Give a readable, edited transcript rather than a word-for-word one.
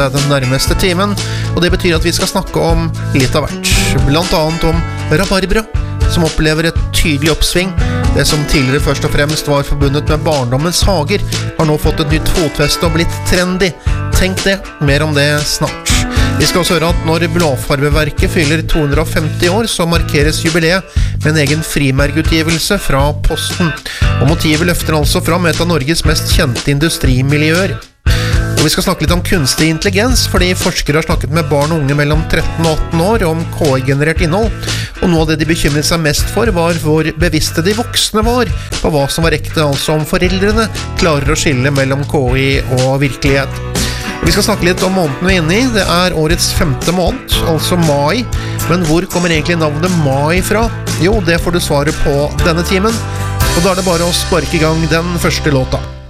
den nærmeste timen, og det betyr at vi skal snakke om litt av hvert. Blant annet om rabarbra, som opplever et tydelig oppsving. Det som tidligere først og fremst var forbundet med barndommens hager, har nå fått et nytt fotfeste og blitt trendy. Tenk det, mer om det snart. Vi skal også høre at når Blåfarbeverket fyller 250 år, så markeres jubileet med en egen frimerkeutgivelse fra Posten. Og motivet løfter altså fram et av Norges mest kjente industrimiljøer. Og vi skal snakke litt om kunstig intelligens, fordi forskere har snakket med barn og unge mellom 13 og 18 år om KI-generert innhold. Og noe av det de bekymret seg mest for var hvor bevisste de voksne var på hva som var ekte, altså om foreldrene klarer å skille mellom KI og virkelighet. Og vi skal snakke litt om måneden vi er inne i. Det er årets 5. måned, altså mai. Men hvor kommer egentlig navnet Mai fra? Jo, det får du svaret på denne timen. Og da er det bare å sparke i gang den første låta.